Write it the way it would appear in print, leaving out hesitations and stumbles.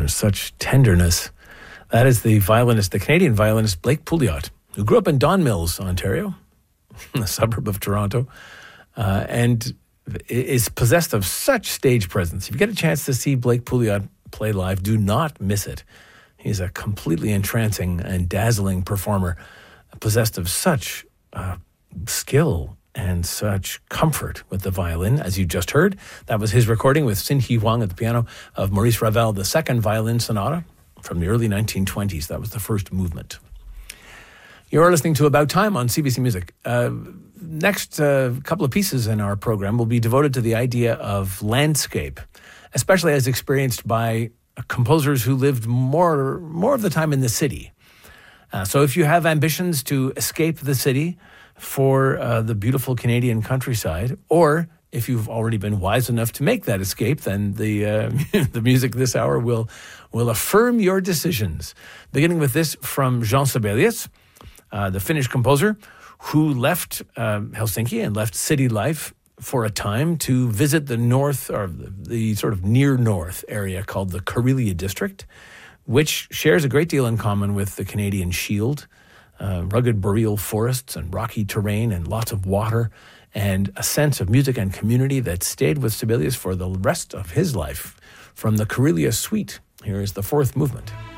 there's such tenderness. That is the Canadian violinist Blake Pouliot, who grew up in Don Mills, Ontario, a suburb of Toronto, and is possessed of such stage presence. If you get a chance to see Blake Pouliot play live, do not miss it. He's a completely entrancing and dazzling performer, possessed of such skill and such comfort with the violin, as you just heard. That was his recording with Sin He Huang at the piano of Maurice Ravel, the second violin sonata from the early 1920s. That was the first movement. You're listening to About Time on CBC Music. Next couple of pieces in our program will be devoted to the idea of landscape, especially as experienced by composers who lived more of the time in the city. So if you have ambitions to escape the city for the beautiful Canadian countryside, or if you've already been wise enough to make that escape, then the music this hour will affirm your decisions. Beginning with this from Jean Sibelius, the Finnish composer who left Helsinki and left city life for a time to visit the north, or the sort of near north area called the Karelia district, which shares a great deal in common with the Canadian Shield, rugged boreal forests and rocky terrain and lots of water, and a sense of music and community that stayed with Sibelius for the rest of his life. From the Karelia Suite, here is the fourth movement.